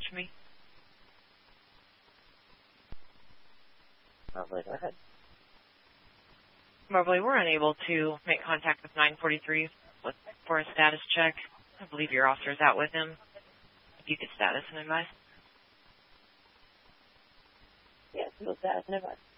for me? Mobley, go ahead. Mobley, we're unable to make contact with 943 for a status check. I believe your officer is out with him. If you could status and advise. Yes, we'll status and advise.